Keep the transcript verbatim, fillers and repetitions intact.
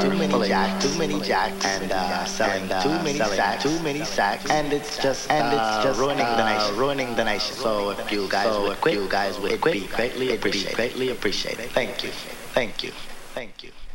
too many jacks, too many jacks, and uh, selling uh, too many sacks, too many sacks, and it's just and it's just ruining the nation, ruining the nation. So if you guys would quit, you guys would quit, be greatly appreciated, greatly appreciated. Thank you, thank you, thank you.